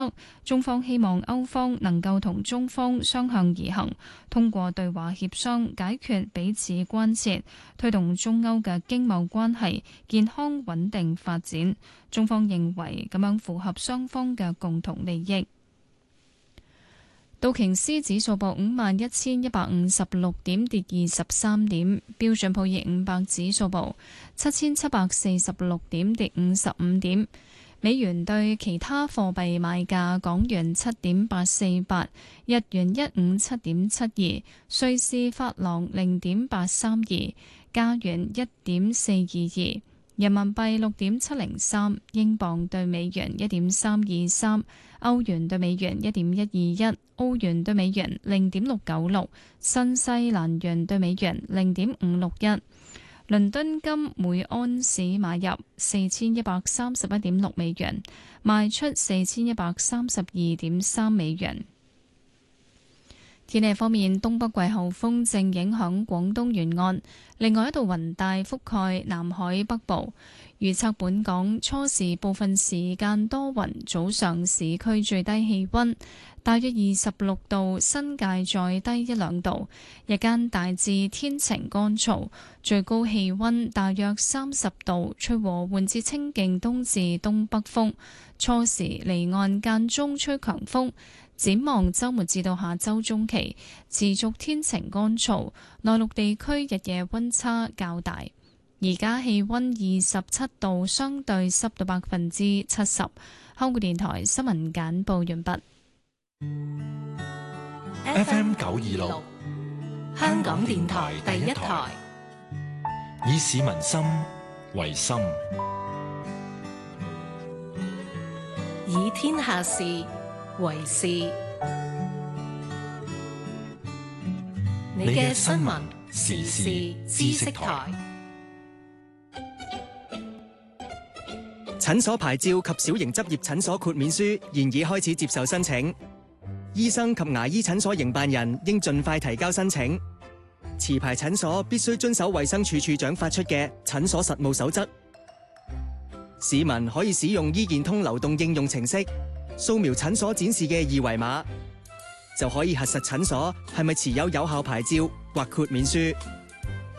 中方希望歐方能夠同中方相向而行，通過對話協商解決彼此關切，推動中歐嘅經貿關係健康穩定發展。中方認為咁樣符合雙方嘅共同利益。道瓊斯指數報51,156點，跌23點；標準普爾500指數報7,746點，跌55點。美元對其他貨幣賣價：港元7.848，日元157.72，瑞士法郎0.832，加元1.422，人民幣6.703，英鎊對美元1.323，歐元對美元1.121，澳元對美元0.696，新西蘭元對美元0.561。倫敦金每安士買入4131.6美元，賣出4132.3美元。天氣方面，東北季候風正影響廣東沿岸，另外一道雲帶覆蓋南海北部。預測本港初時部分時間多雲，早上市區最低氣溫大約26度，新界再低1-2度。日間大致天晴乾燥，最高氣溫大約30度，吹和緩至清勁東至東北風。初時離岸間中吹強風。展望週末至到下週中期，持續天晴乾燥，內陸地區日夜溫差較大。而家氣溫27度，相對濕度70%。香港電台新聞簡報完畢。 FM 926，香港電台第一台，以市民心為心， 以天下事為事。你嘅新聞時事知識台。 診所牌照及小型執業診所豁免書現已開始接受申請，醫生及牙醫診所營辦人應盡快提交申請。持牌診所必須遵守衛生署署長發出嘅診所實務守則。市民可以使用醫健通流動應用程式，掃描診所展示嘅二維碼，就可以核實診所係咪持有有效牌照或豁免書。